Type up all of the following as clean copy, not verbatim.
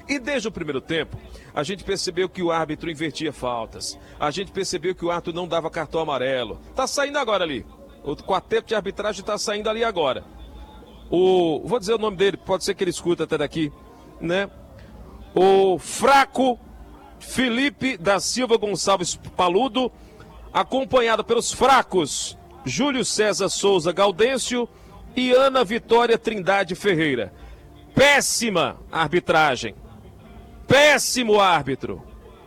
E desde o primeiro tempo, a gente percebeu que o árbitro invertia faltas. A gente percebeu que o árbitro não dava cartão amarelo. Tá saindo agora ali. O quarteto de arbitragem tá saindo ali agora. Vou dizer o nome dele, pode ser que ele escuta até daqui, né? O fraco Felipe da Silva Gonçalves Paludo, acompanhado pelos fracos Júlio César Souza Gaudêncio e Ana Vitória Trindade Ferreira. Péssima arbitragem. Péssimo árbitro.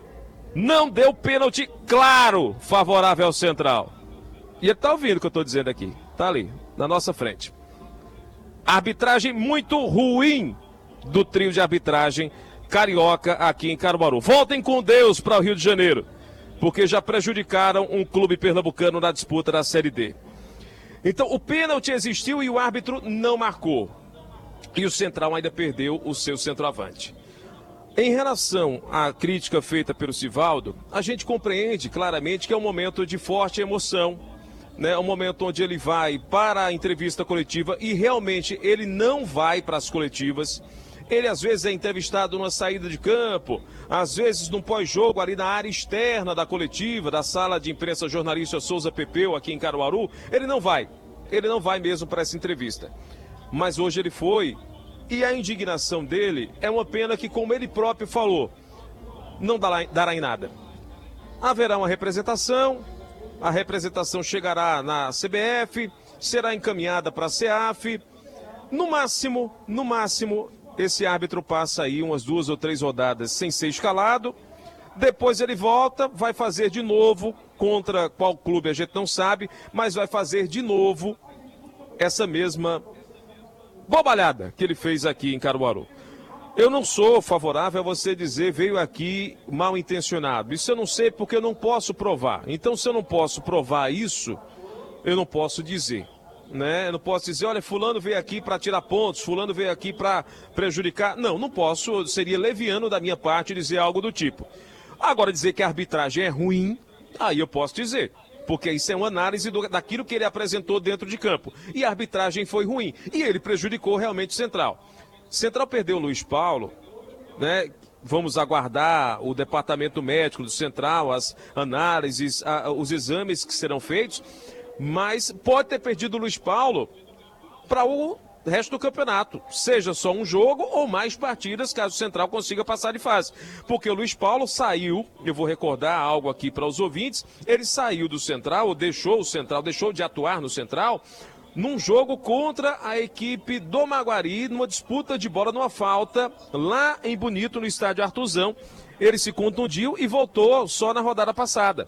Não deu pênalti claro favorável ao Central. E ele tá ouvindo o que eu tô dizendo aqui. Tá ali, na nossa frente. Arbitragem muito ruim do trio de arbitragem carioca aqui em Caruaru. Voltem com Deus para o Rio de Janeiro, porque já prejudicaram um clube pernambucano na disputa da Série D. Então o pênalti existiu e o árbitro não marcou. E o Central ainda perdeu o seu centroavante. Em relação à crítica feita pelo Sivaldo, a gente compreende claramente que é um momento de forte emoção, né? Um momento onde ele vai para a entrevista coletiva e realmente ele não vai para as coletivas. Ele às vezes é entrevistado numa saída de campo, às vezes num pós-jogo ali na área externa da coletiva, da sala de imprensa jornalista Souza Pepeu aqui em Caruaru. Ele não vai mesmo para essa entrevista. Mas hoje ele foi, e a indignação dele é uma pena que, como ele próprio falou, não dará em nada. Haverá uma representação, a representação chegará na CBF, será encaminhada para a CEAF, no máximo, esse árbitro passa aí umas 2 ou 3 rodadas sem ser escalado, depois ele volta, vai fazer de novo, contra qual clube a gente não sabe, mas vai fazer de novo essa mesma bobalhada que ele fez aqui em Caruaru. Eu não sou favorável a você dizer veio aqui mal intencionado. Isso eu não sei porque eu não posso provar. Então, se eu não posso provar isso, eu não posso dizer, né? Eu não posso dizer, olha, fulano veio aqui para tirar pontos, fulano veio aqui para prejudicar. Não posso, seria leviano da minha parte dizer algo do tipo. Agora, dizer que a arbitragem é ruim, aí eu posso dizer. Porque isso é uma análise daquilo que ele apresentou dentro de campo. E a arbitragem foi ruim. E ele prejudicou realmente o Central. Central perdeu o Luiz Paulo, né? Vamos aguardar o departamento médico do Central, as análises, os exames que serão feitos. Mas pode ter perdido o Luiz Paulo para o resto do campeonato. Seja só um jogo ou mais partidas, caso o Central consiga passar de fase. Porque o Luiz Paulo saiu, eu vou recordar algo aqui para os ouvintes, ele saiu do Central, ou deixou o Central, deixou de atuar no Central, num jogo contra a equipe do Maguari, numa disputa de bola, numa falta, lá em Bonito, no estádio Artuzão. Ele se contundiu e voltou só na rodada passada.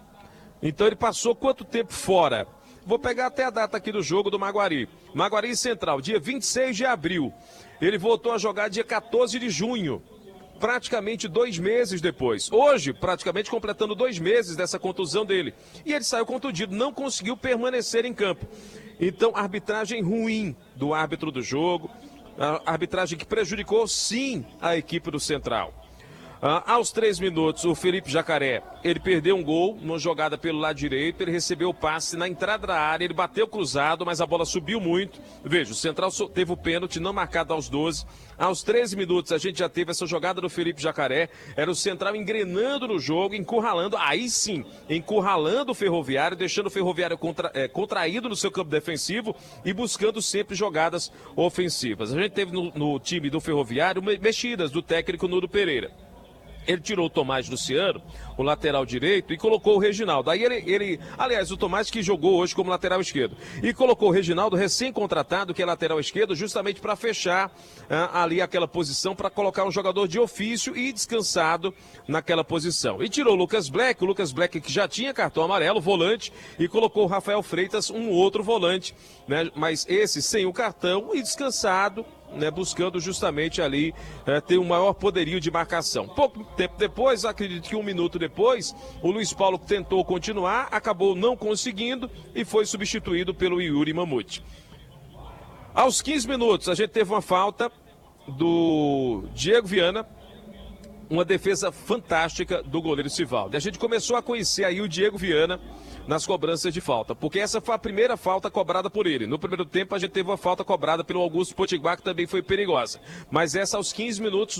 Então ele passou quanto tempo fora? Vou pegar até a data aqui do jogo do Maguari. Maguari Central, dia 26 de abril. Ele voltou a jogar dia 14 de junho. Praticamente 2 meses depois. Hoje, praticamente completando 2 meses dessa contusão dele. E ele saiu contundido, não conseguiu permanecer em campo. Então, arbitragem ruim do árbitro do jogo. A arbitragem que prejudicou, sim, a equipe do Central. Aos 3 minutos, o Felipe Jacaré, ele perdeu um gol numa jogada pelo lado direito, ele recebeu o passe na entrada da área, ele bateu cruzado, mas a bola subiu muito. Veja, o Central teve o pênalti não marcado aos 12. Aos 13 minutos, a gente já teve essa jogada do Felipe Jacaré, era o Central engrenando no jogo, encurralando, aí sim, encurralando o Ferroviário, deixando o Ferroviário contraído no seu campo defensivo e buscando sempre jogadas ofensivas. A gente teve no time do Ferroviário mexidas do técnico Nuno Pereira. Ele tirou o Tomás Luciano, o lateral direito, e colocou o Reginaldo. Aí aliás, o Tomás que jogou hoje como lateral esquerdo. E colocou o Reginaldo recém-contratado, que é lateral esquerdo, justamente para fechar ali aquela posição, para colocar um jogador de ofício e descansado naquela posição. E tirou o Lucas Black que já tinha cartão amarelo, volante, e colocou o Rafael Freitas, um outro volante, né? Mas esse sem o cartão e descansado, né, buscando justamente ali ter um maior poderio de marcação. Pouco tempo depois, acredito que 1 minuto depois, o Luiz Paulo tentou continuar, acabou não conseguindo e foi substituído pelo Yuri Mamute. Aos 15 minutos, a gente teve uma falta do Diego Viana, uma defesa fantástica do goleiro Sivaldo. E a gente começou a conhecer aí o Diego Viana nas cobranças de falta, porque essa foi a primeira falta cobrada por ele. No primeiro tempo a gente teve uma falta cobrada pelo Augusto Potiguar, que também foi perigosa. Mas essa aos 15 minutos